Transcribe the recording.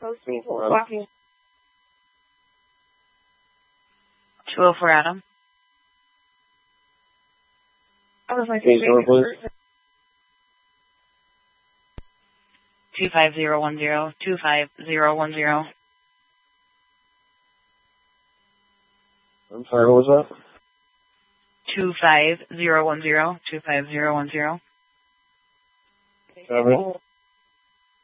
posting for walking. 204 Adam. I was like, 25010. 25010. I'm sorry, what was that? 25010. 25010. Copy.